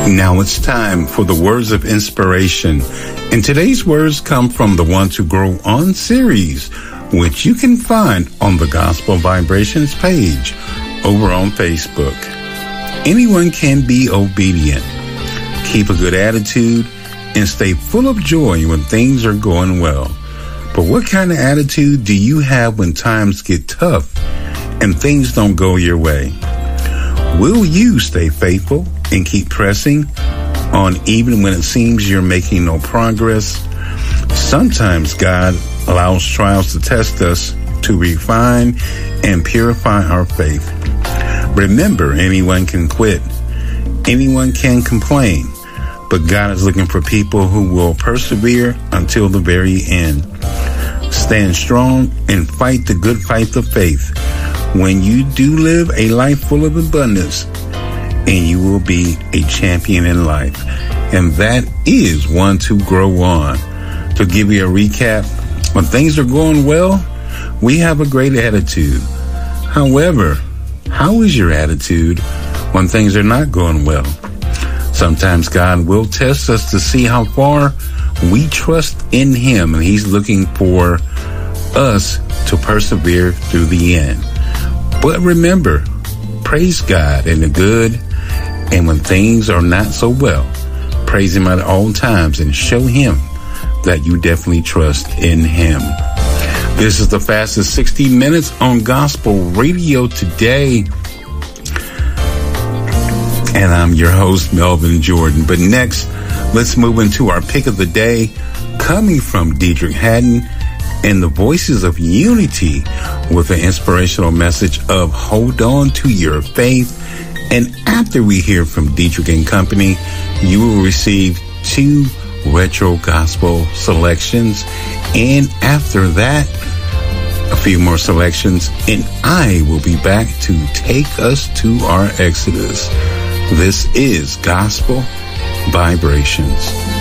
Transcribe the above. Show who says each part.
Speaker 1: Now it's time for the words of inspiration. And today's words come from the Want to Grow On series, which you can find on the Gospel Vibrations page over on Facebook. Anyone can be obedient. Keep a good attitude and stay full of joy when things are going well. But what kind of attitude do you have when times get tough and things don't go your way? Will you stay faithful and keep pressing on even when it seems you're making no progress? Sometimes God allows trials to test us to refine and purify our faith. Remember, anyone can quit. Anyone can complain. But God is looking for people who will persevere until the very end. Stand strong and fight the good fight of faith. When you do live a life full of abundance, and you will be a champion in life. And that is Want to Grow On. To give you a recap, when things are going well, we have a great attitude. However, how is your attitude when things are not going well? Sometimes God will test us to see how far we trust in Him, and He's looking for us to persevere through the end. But remember, praise God in the good, and when things are not so well, praise Him at all times and show Him that you definitely trust in Him. This is the fastest 60 minutes on Gospel Radio today. And I'm your host, Melvin Jordan. But next, let's move into our pick of the day, coming from Deitrick Haddon and the Voices of Unity, with an inspirational message of hold on to your faith. And after we hear from Deitrick and Company, you will receive 2 retro gospel selections. And after that, a few more selections. And I will be back to take us to our Exodus. This is Gospel Vibrations.